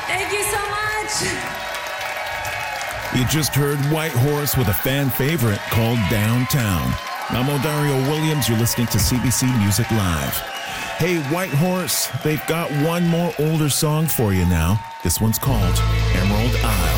Thank you so much. You just heard White Horse with a fan favorite called Downtown. I'm Odario Williams. You're listening to CBC Music Live. Hey, White Horse, they've got one more older song for you now. This one's called Emerald Eye.